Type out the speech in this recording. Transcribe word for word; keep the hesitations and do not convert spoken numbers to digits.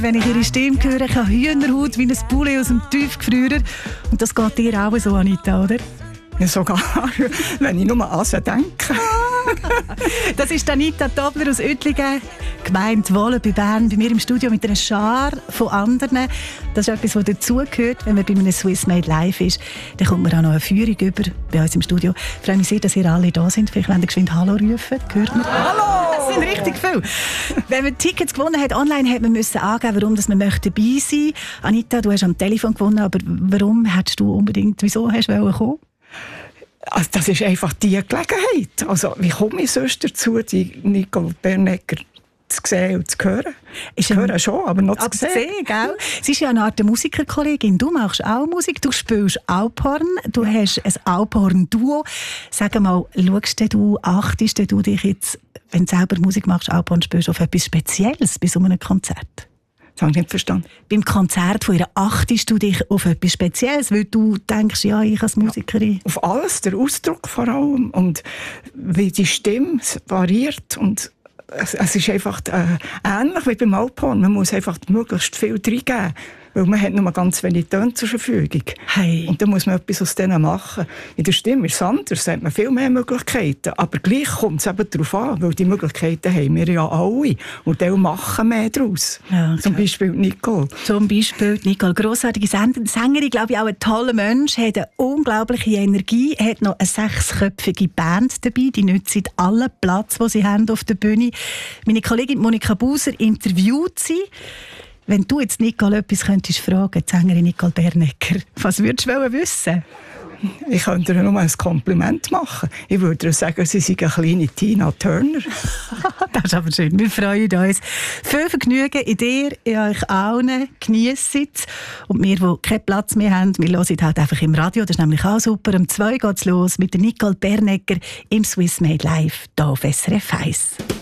Wenn ich ihre Stimme höre, ich habe Hühnerhaut wie ein Poulet aus dem Tiefgefrierer. Und das geht dir auch so, Anita, oder? Ja, sogar, wenn ich nur an sie denke. Das ist Anita Tobler aus Oettlingen, Gemeinde Wohlen bei Bern, bei mir im Studio mit einer Schar von anderen. Das ist etwas, was dazugehört, wenn man bei einem Swiss Made Live ist. Dann kommt man auch noch eine Führung über bei uns im Studio. Ich freue mich sehr, dass ihr alle da sind. Vielleicht wollt ihr geschwind Hallo rufen. Hört man? Hallo! Das sind richtig viele. Wenn man Tickets gewonnen hat online, hat man müssen angeben, warum dass man möchte dabei sein möchte. Anita, du hast am Telefon gewonnen, aber warum hättest du unbedingt, wieso hast du kommen? Also das ist einfach die Gelegenheit. Also, wie komme ich sonst dazu, die Nicole Bernecker zu sehen und zu hören? Ich höre schon, aber noch zu aber sehen. sehen gell? Sie ist ja eine Art Musikerkollegin. Du machst auch Musik, du spielst Alphorn, du hast ein Alphorn-Duo. Sag mal, schaust du, achtest du dich jetzt, wenn du selber Musik machst, Alphorn spielst, auf etwas Spezielles bei so einem Konzert? Das habe ich nicht verstanden. Beim Konzert von ihr achtest du dich auf etwas Spezielles, weil du denkst, ja, ich als Musikerin. Ja, auf alles, der Ausdruck vor allem und wie die Stimme variiert und es, es ist einfach äh, ähnlich wie beim Alphorn. Man muss einfach möglichst viel reingeben, weil man hat nur ganz wenig Töne zur Verfügung. Hey. Und dann muss man etwas aus denen machen. In der Stimme ist es anders, da hat man viel mehr Möglichkeiten. Aber gleich kommt es eben darauf an, weil die Möglichkeiten haben wir ja alle. Und die machen mehr daraus. Ja, okay. Zum Beispiel Nicole. Zum Beispiel Nicole, grossartige Sängerin, glaube ich, auch ein toller Mensch, hat eine unglaubliche Energie, hat noch eine sechsköpfige Band dabei, die nützt allen Platz, den sie haben auf der Bühne. Meine Kollegin Monika Buser interviewt sie. Wenn du jetzt Nicole etwas könntest fragen, die Sängerin Nicole Bernecker, was würdest du wissen? Ich könnte ihr nur ein Kompliment machen. Ich würde ihr sagen, sie sei eine kleine Tina Turner. Das ist aber schön. Wir freuen uns. Viel Vergnügen in dir, in euch allen. Geniessen es. Und wir, die keinen Platz mehr haben, wir hören halt einfach im Radio. Das ist nämlich auch super. Um zwei geht es los mit der Nicole Bernecker im Swiss Made Live hier auf S R F eins.